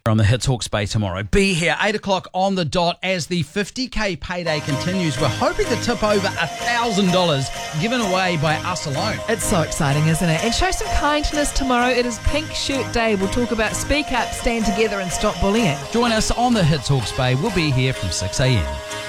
On the Hits Hawke's Bay tomorrow. Be here 8 o'clock on the dot as the 50k payday continues. We're hoping to tip over $1,000 given away by us alone. It's so exciting, isn't it? And show some kindness tomorrow. It is Pink Shirt Day. We'll talk about speak up, stand together and stop bullying. Join us on the Hits Hawke's Bay. We'll be here from 6 a.m.